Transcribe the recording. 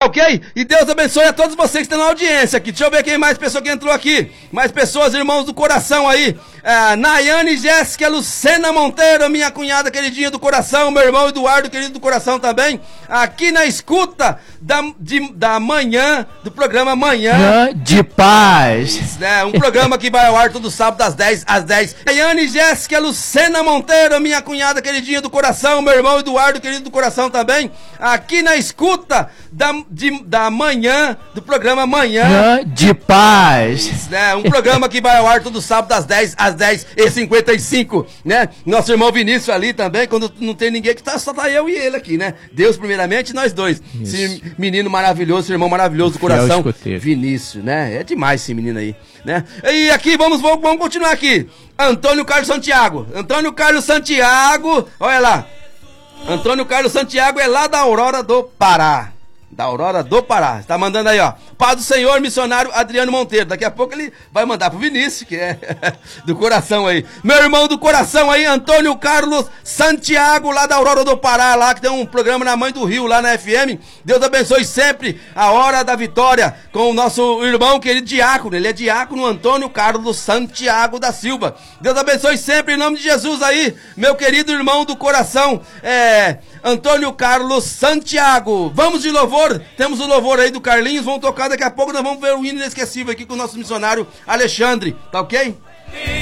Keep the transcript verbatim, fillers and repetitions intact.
ok? E Deus abençoe a todos vocês que estão na audiência aqui. Deixa eu ver quem mais pessoa que entrou aqui. Mais pessoas, irmãos do coração aí. É, Nayane Jéssica Lucena Monteiro, minha cunhada queridinha do coração. Meu irmão Eduardo, querido do coração também. Aqui na escuta da, de, da manhã, do programa Manhã de Paz. É, um programa que vai ao ar todo sábado das dez às dez. Nayane Jéssica Lucena Monteiro, minha cunhada queridinha do coração. Meu irmão Eduardo, querido do coração também. Aqui na escuta da, de, da manhã, do programa Manhã de Paz. É, um programa que vai ao ar todo sábado das dez às dez e cinquenta e cinco, né? Nosso irmão Vinícius ali também, quando não tem ninguém que tá, só tá eu e ele aqui, né? Deus primeiramente e nós dois. Isso. Esse menino maravilhoso, esse irmão maravilhoso do coração, Vinícius, né? É demais esse menino aí, né? E aqui, vamos, vamos, vamos continuar aqui. Antônio Carlos Santiago. Antônio Carlos Santiago, olha lá. Antônio Carlos Santiago é lá da Aurora do Pará. Da Aurora do Pará. Tá mandando aí, ó. Paz do Senhor, missionário Adriano Monteiro. Daqui a pouco ele vai mandar pro Vinícius, que é do coração aí. Meu irmão do coração aí, Antônio Carlos Santiago, lá da Aurora do Pará, lá que tem um programa na Mãe do Rio, lá na F M. Deus abençoe sempre a hora da vitória com o nosso irmão querido diácono. Ele é diácono Antônio Carlos Santiago da Silva. Deus abençoe sempre em nome de Jesus aí, meu querido irmão do coração, é Antônio Carlos Santiago. Vamos de louvor, temos o louvor aí do Carlinhos, vamos tocar daqui a pouco, nós vamos ver o hino inesquecível aqui com o nosso missionário Alexandre, tá ok?